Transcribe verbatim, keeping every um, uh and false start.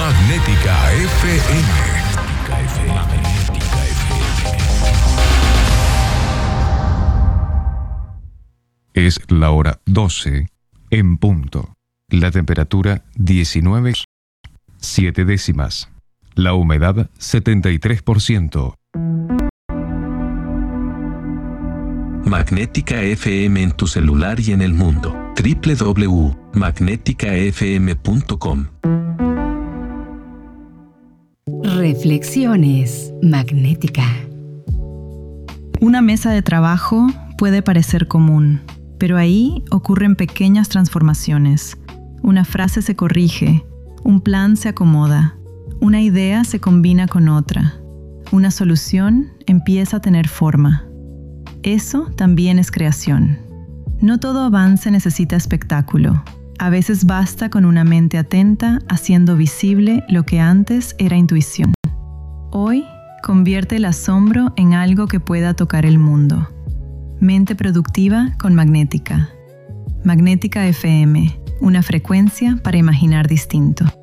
Magnética F M. Magnética F M. Magnética F M. Es la hora doce en punto. La temperatura diecinueve, siete décimas. La humedad setenta y tres por ciento. Magnética F M en tu celular y en el mundo. doble u doble u doble u punto magnética f m punto com. Reflexiones Magnética. Una mesa de trabajo puede parecer común, pero ahí ocurren pequeñas transformaciones. Una frase se corrige, un plan se acomoda, una idea se combina con otra, una solución empieza a tener forma. Eso también es creación. No todo avance necesita espectáculo. A veces basta con una mente atenta haciendo visible lo que antes era intuición. Hoy, convierte el asombro en algo que pueda tocar el mundo. Mente productiva con Magnética. Magnética F M, una frecuencia para imaginar distinto.